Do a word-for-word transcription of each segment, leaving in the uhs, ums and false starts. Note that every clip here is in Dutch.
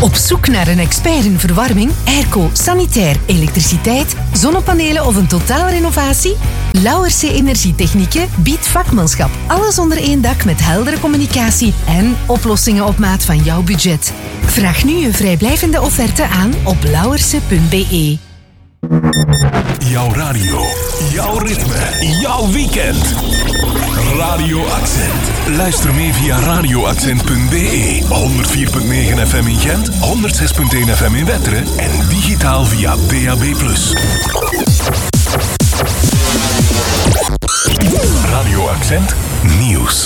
Op zoek naar een expert in verwarming, airco, sanitair, elektriciteit, zonnepanelen of een totaalrenovatie? Lauwerse Energietechnieken biedt vakmanschap. Alles onder één dak met heldere communicatie en oplossingen op maat van jouw budget. Vraag nu een vrijblijvende offerte aan op lauwerse punt b e. Jouw radio, jouw ritme, jouw weekend. Radio Accent. Luister mee via radio accent punt b e, honderd vier komma negen F M in Gent, honderd zes komma één F M in Wetteren en digitaal via D A B plus. Radio Accent nieuws.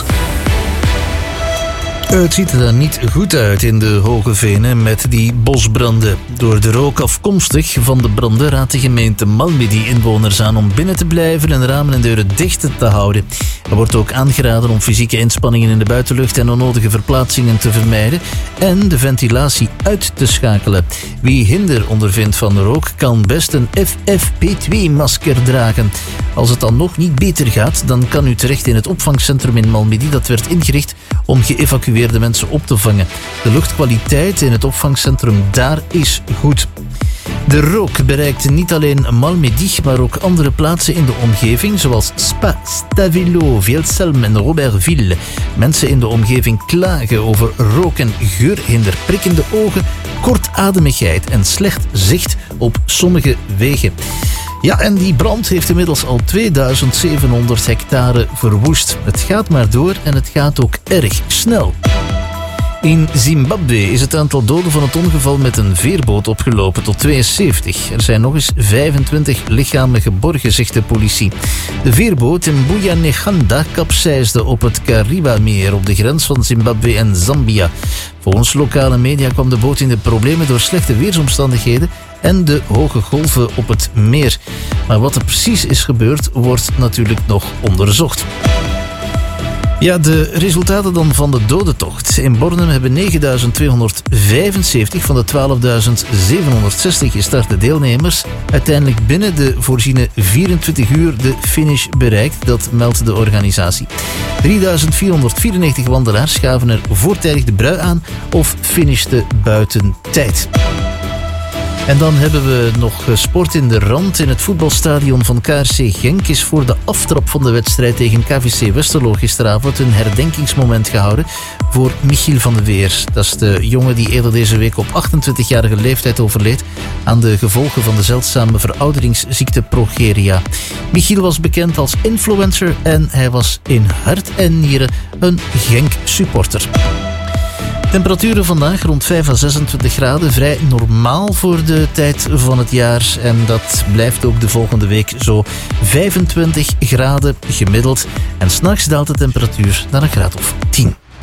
Het ziet er dan niet goed uit in de Hoge Venen met die bosbranden. Door de rook afkomstig van de branden raadt de gemeente Malmedy inwoners aan om binnen te blijven en ramen en deuren dicht te houden. Er wordt ook aangeraden om fysieke inspanningen in de buitenlucht en onnodige verplaatsingen te vermijden en de ventilatie uit te schakelen. Wie hinder ondervindt van de rook kan best een F F P twee masker dragen. Als het dan nog niet beter gaat, dan kan u terecht in het opvangcentrum in Malmedy. Dat werd ingericht om geëvacueerde mensen op te vangen. De luchtkwaliteit in het opvangcentrum daar is goed. De rook bereikt niet alleen Malmedy, maar ook andere plaatsen in de omgeving, zoals Spa, Stavelot, Vielsalm en Robertville. Mensen in de omgeving klagen over rook- en geurhinder, prikkende ogen, kortademigheid en slecht zicht op sommige wegen. Ja, en die brand heeft inmiddels al tweeduizend zevenhonderd hectare verwoest. Het gaat maar door en het gaat ook erg snel. In Zimbabwe is het aantal doden van het ongeval met een veerboot opgelopen tot tweeënzeventig. Er zijn nog eens vijfentwintig lichamen geborgen, zegt de politie. De veerboot in Buyaneganda kapseisde op het Kariba-meer op de grens van Zimbabwe en Zambia. Volgens lokale media kwam de boot in de problemen door slechte weersomstandigheden en de hoge golven op het meer. Maar wat er precies is gebeurd, wordt natuurlijk nog onderzocht. Ja, de resultaten dan van de dodentocht. In Bornem hebben negenduizend tweehonderdvijfenzeventig van de twaalfduizend zevenhonderdzestig gestarte deelnemers uiteindelijk binnen de voorziene vierentwintig uur de finish bereikt. Dat meldt de organisatie. drieduizend vierhonderdvierennegentig wandelaars gaven er voortijdig de brui aan of finishten buiten tijd. En dan hebben we nog sport in de rand. In het voetbalstadion van K R C Genk is voor de aftrap van de wedstrijd tegen K V C Westerlo gisteravond een herdenkingsmoment gehouden voor Michiel van de Weer. Dat is de jongen die eerder deze week op achtentwintigjarige leeftijd overleed aan de gevolgen van de zeldzame verouderingsziekte progeria. Michiel was bekend als influencer en hij was in hart en nieren een Genk-supporter. Temperaturen vandaag rond vijf à zesentwintig graden, vrij normaal voor de tijd van het jaar. En dat blijft ook de volgende week zo. vijfentwintig graden gemiddeld. En 's nachts daalt de temperatuur naar een graad of tien.